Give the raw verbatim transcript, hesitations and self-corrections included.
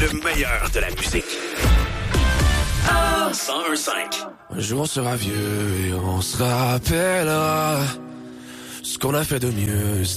Le meilleur de la musique. cent un cinq. Un jour on sera vieux et on se rappellera ce qu'on a fait de mieux.